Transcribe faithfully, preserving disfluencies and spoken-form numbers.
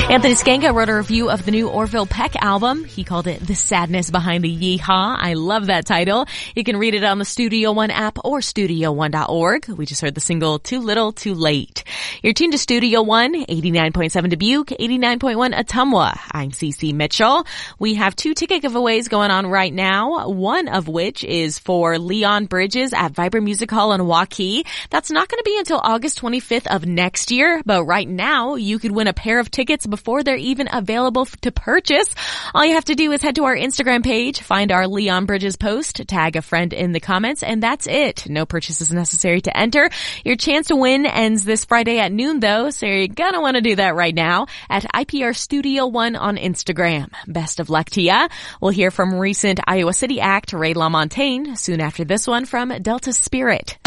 Anthony Scanca wrote a review of the new Orville Peck album. He called it The Sadness Behind the Yeehaw. I love that title. You can read it on the Studio One app or studio one dot org. We just heard the single Too Little, Too Late. You're tuned to Studio One, eighty-nine point seven Dubuque, eighty-nine point one Ottumwa. I'm Cece Mitchell. We have two ticket giveaways going on right now, one of which is for Leon Bridges at Vibrant Music Hall in Waukee. That's not going to be until August twenty-fifth of next year, but right now you could win a pair of tickets before they're even available to purchase. All you have to do is head to our Instagram page, find our Leon Bridges post, tag a friend in the comments, and that's it. No purchases necessary to enter. Your chance to win ends this Friday at noon though, so you're gonna want to do that right now at I P R Studio One on Instagram. Best of luck to ya. We'll hear from recent Iowa City act Ray LaMontagne soon after this one from Delta Spirit.